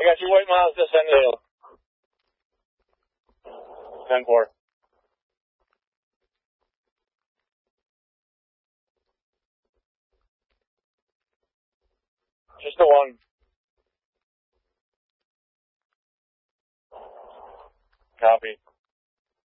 got your white Mazda, send it in. 10-4. Just the one. Copy.